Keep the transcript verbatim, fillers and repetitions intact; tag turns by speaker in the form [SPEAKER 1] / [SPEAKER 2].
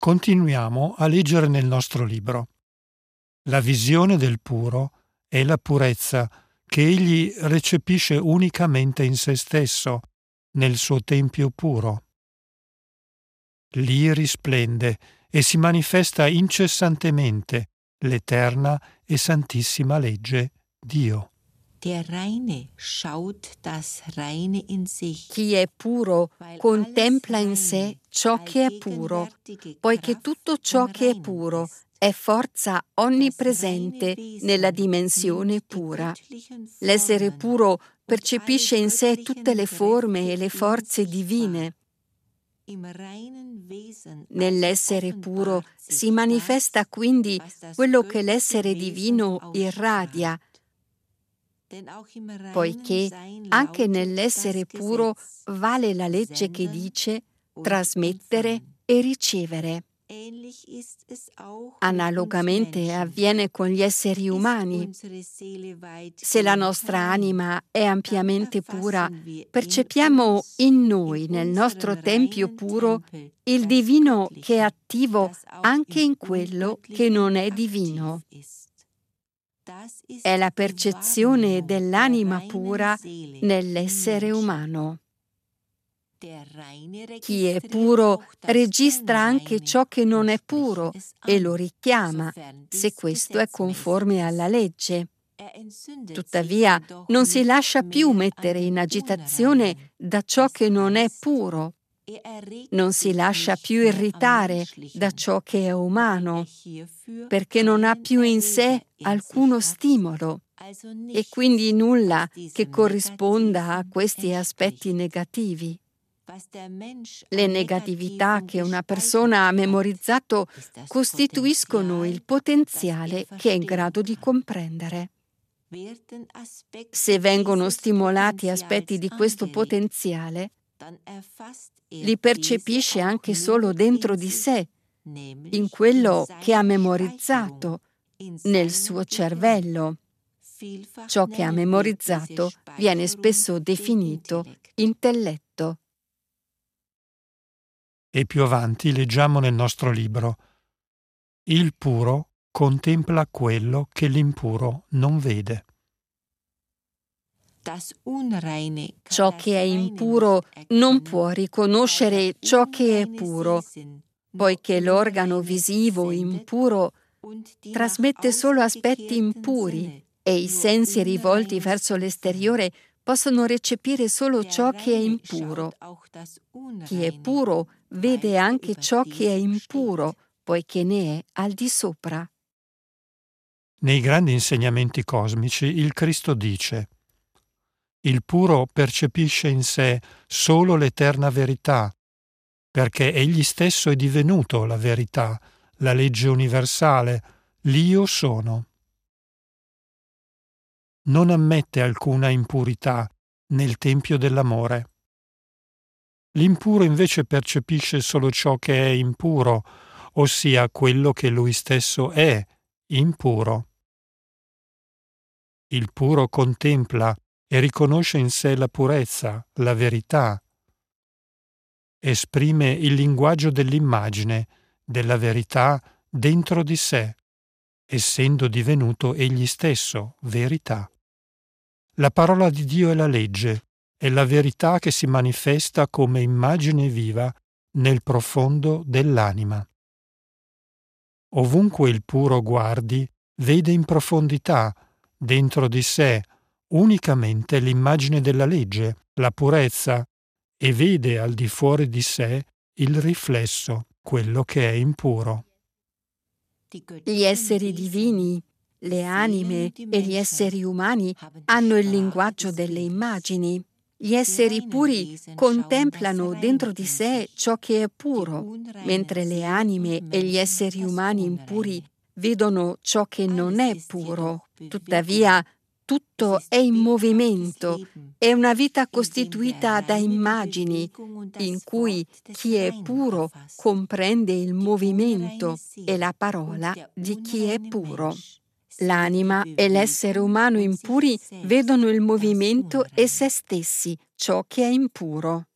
[SPEAKER 1] Continuiamo a leggere nel nostro libro. La visione del puro è la purezza che egli recepisce unicamente in se stesso, nel suo tempio puro. Lì risplende e si manifesta incessantemente l'eterna e santissima legge Dio.
[SPEAKER 2] Der Reine schaut das Reine in sich.
[SPEAKER 3] Chi è puro contempla in sé ciò che è puro, poiché tutto ciò che è puro è forza onnipresente nella dimensione pura. L'essere puro percepisce in sé tutte le forme e le forze divine. Nell'essere puro si manifesta quindi quello che l'essere divino irradia, poiché anche nell'essere puro vale la legge che dice trasmettere e ricevere. Analogamente avviene con gli esseri umani. Se la nostra anima è ampiamente pura, percepiamo in noi, nel nostro tempio puro, il divino che è attivo anche in quello che non è divino. È la percezione dell'anima pura nell'essere umano. Chi è puro registra anche ciò che non è puro e lo richiama, se questo è conforme alla legge. Tuttavia, non si lascia più mettere in agitazione da ciò che non è puro. Non si lascia più irritare da ciò che è umano, perché non ha più in sé alcuno stimolo e quindi nulla che corrisponda a questi aspetti negativi. Le negatività che una persona ha memorizzato costituiscono il potenziale che è in grado di comprendere. Se vengono stimolati aspetti di questo potenziale, li percepisce anche solo dentro di sé, in quello che ha memorizzato, nel suo cervello. Ciò che ha memorizzato viene spesso definito intelletto.
[SPEAKER 1] E più avanti leggiamo nel nostro libro: il puro contempla quello che l'impuro non vede.
[SPEAKER 3] Ciò che è impuro non può riconoscere ciò che è puro, poiché l'organo visivo impuro trasmette solo aspetti impuri e i sensi rivolti verso l'esteriore possono recepire solo ciò che è impuro. Chi è puro vede anche ciò che è impuro, poiché ne è al di sopra.
[SPEAKER 1] Nei grandi insegnamenti cosmici il Cristo dice: il puro percepisce in sé solo l'eterna verità, perché egli stesso è divenuto la verità, la legge universale, l'Io sono. Non ammette alcuna impurità nel tempio dell'amore. L'impuro invece percepisce solo ciò che è impuro, ossia quello che lui stesso è, impuro. Il puro contempla e riconosce in sé la purezza, la verità. Esprime il linguaggio dell'immagine, della verità dentro di sé, essendo divenuto egli stesso verità. La parola di Dio è la legge, è la verità che si manifesta come immagine viva nel profondo dell'anima. Ovunque il puro guardi, vede in profondità, dentro di sé, unicamente l'immagine della legge, la purezza, e vede al di fuori di sé il riflesso, quello che è impuro.
[SPEAKER 3] Gli esseri divini, le anime e gli esseri umani hanno il linguaggio delle immagini. Gli esseri puri contemplano dentro di sé ciò che è puro, mentre le anime e gli esseri umani impuri vedono ciò che non è puro. Tuttavia, tutto è in movimento, è una vita costituita da immagini, in cui chi è puro comprende il movimento e la parola di chi è puro. L'anima e l'essere umano impuri vedono il movimento e se stessi, ciò che è impuro.